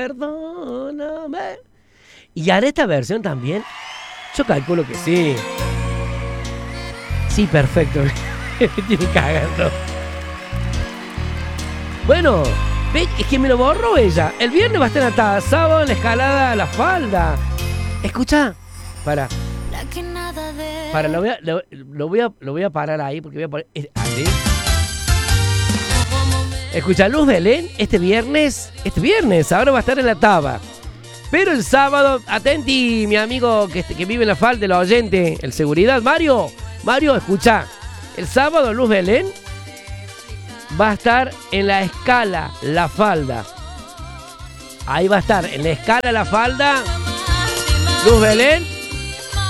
Perdóname. ¿Y haré esta versión también? Yo calculo que sí. Sí, perfecto. Me tiene cagando. Bueno, ve, es que me lo borró ella. El viernes va a estar atada, sábado en la escalada a la falda. Escucha, para, lo voy a parar ahí porque voy a poner así. Escucha, Luz Belén, este viernes, ahora va a estar en la Taba. Pero el sábado, atenti, mi amigo que vive en la falda, el oyente, el seguridad, Mario, escucha, el sábado Luz Belén va a estar en la escala, la falda. Ahí va a estar, en la escala, la falda, Luz Belén.